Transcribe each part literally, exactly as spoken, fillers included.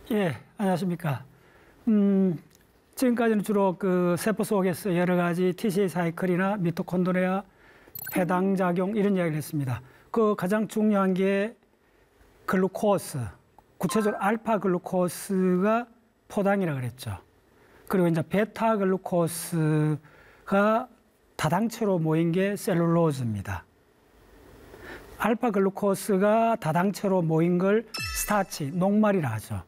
예, 안녕하십니까. 음, 지금까지는 주로 그 세포 속에서 여러 가지 티씨에이 사이클이나 미토콘드리아 해당 작용 이런 이야기를 했습니다. 그 가장 중요한 게 글루코스, 구체적으로 알파 글루코스가 포당이라 그랬죠. 그리고 이제 베타 글루코스가 다당체로 모인 게 셀룰로즈입니다. 알파 글루코스가 다당체로 모인 걸 스타치, 녹말이라 하죠.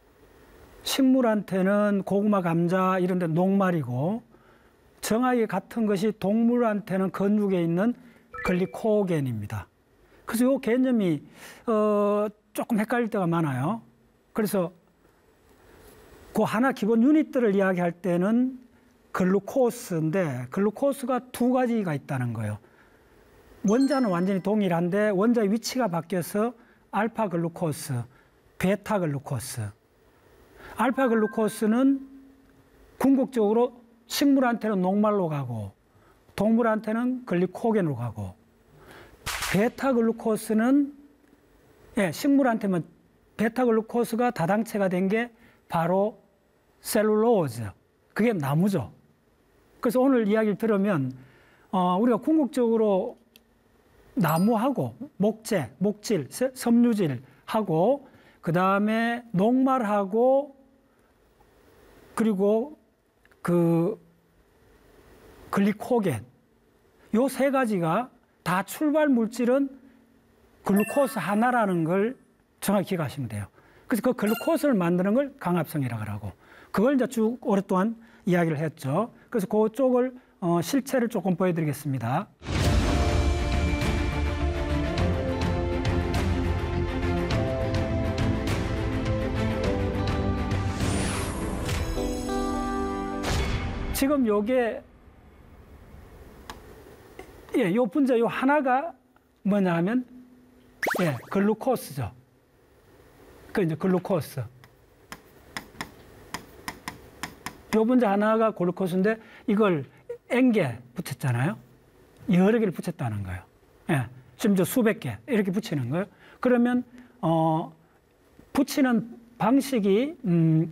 식물한테는 고구마, 감자 이런 데 녹말이고, 정확히 같은 것이 동물한테는 근육에 있는 글리코겐입니다. 그래서 이 개념이 어, 조금 헷갈릴 때가 많아요. 그래서 그 하나 기본 유닛들을 이야기할 때는 글루코스인데, 글루코스가 두 가지가 있다는 거예요. 원자는 완전히 동일한데 원자의 위치가 바뀌어서 알파 글루코스, 베타 글루코스. 알파 글루코스는 궁극적으로 식물한테는 녹말로 가고 동물한테는 글리코겐으로 가고, 베타 글루코스는 예, 식물한테는 베타 글루코스가 다당체가 된 게 바로 셀룰로즈. 그게 나무죠. 그래서 오늘 이야기를 들으면 어, 우리가 궁극적으로 나무하고 목재, 목질, 섬유질하고 그 다음에 녹말하고 그리고 그 글리코겐, 요 세 가지가 다 출발 물질은 글루코스 하나라는 걸 정확히 기억하시면 돼요. 그래서 그 글루코스를 만드는 걸 강합성이라고 하고, 그걸 이제 쭉 오랫동안 이야기를 했죠. 그래서 그쪽을 어, 실체를 조금 보여드리겠습니다. 지금 요게 예, 요 분자 요 하나가 뭐냐 하면 예, 글루코스죠. 그 이제 글루코스. 요 분자 하나가 글루코스인데 이걸 N개 붙였잖아요. 여러 개를 붙였다는 거예요. 예, 심지어 수백 개 이렇게 붙이는 거예요. 그러면 어, 붙이는 방식이 음,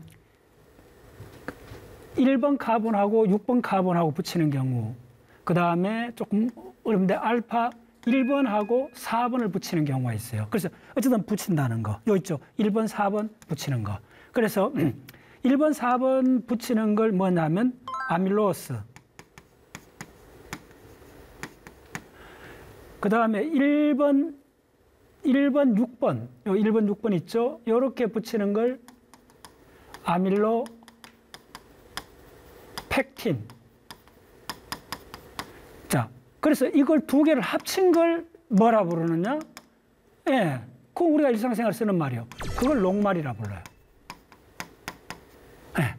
일 번 카본하고 육 번 카본하고 붙이는 경우, 그 다음에 조금 어려운데 알파 일 번하고 사 번을 붙이는 경우가 있어요. 그래서 어쨌든 붙인다는 거. 요 있죠. 일 번, 사 번 붙이는 거. 그래서 일 번, 사 번 붙이는 걸 뭐냐면 아밀로스. 그 다음에 일 번, 일 번, 육 번. 요 일 번, 육 번 있죠. 요렇게 붙이는 걸 아밀로 펙틴. 자, 그래서 이걸 두 개를 합친 걸 뭐라 부르느냐? 예, 그거 우리가 일상생활 쓰는 말이요. 그걸 녹말이라 불러요. 예,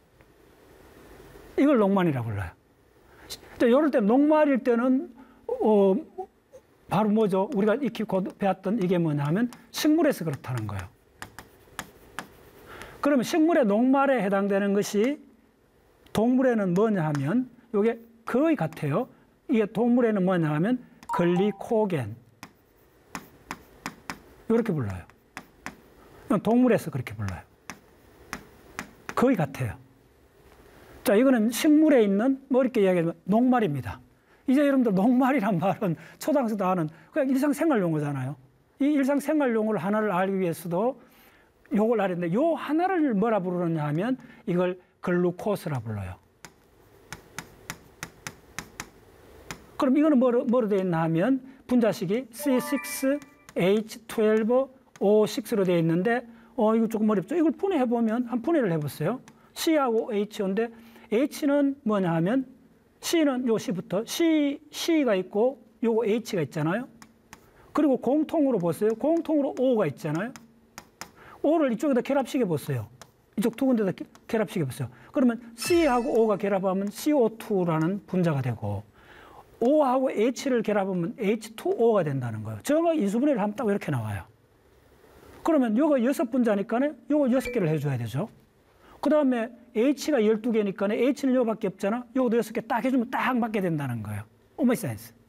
이걸 녹말이라 불러요. 자, 이럴 때 녹말일 때는 어, 바로 뭐죠? 우리가 익히 곧 배웠던 이게 뭐냐 하면 식물에서 그렇다는 거예요. 그러면 식물의 녹말에 해당되는 것이 동물에는 뭐냐 하면 이게 거의 같아요. 이게 동물에는 뭐냐 하면 글리코겐. 이렇게 불러요. 동물에서 그렇게 불러요. 거의 같아요. 자, 이거는 식물에 있는 뭐 이렇게 이야기하면 녹말입니다. 이제 여러분들 녹말이란 말은 초등학생 다 아는 그냥 일상생활 용어잖아요. 이 일상생활 용어를 하나를 알기 위해서도 요걸 알았는데 요 하나를 뭐라 부르느냐 하면 이걸 글루코스라 불러요. 그럼 이거는 뭐로, 뭐로 되어 있나 하면 분자식이 씨 식스 에이치 트웰브 오 식스로 되어 있는데 어 이거 조금 어렵죠. 이걸 분해해보면 한 분해를 해보세요. C하고 H인데 H는 뭐냐 하면 C는 요 C부터 C, C가 있고 요거 H가 있잖아요. 그리고 공통으로 보세요. 공통으로 O가 있잖아요. O를 이쪽에다 결합시켜 보세요. 이쪽 두 군데다 결합시켜 보세요. 그러면 C하고 O가 결합하면 씨 오 투라는 분자가 되고 O하고 H를 결합하면 에이치 투 오가 된다는 거예요. 정확히 인수분해를 하면 딱 이렇게 나와요. 그러면 요거 여섯 분자니까는 요거 여섯 개를 해줘야 되죠. 그 다음에 H가 열두 개니까 H는 요거밖에 없잖아. 요거도 여섯 개 딱 해주면 딱 맞게 된다는 거예요. 오메 센스.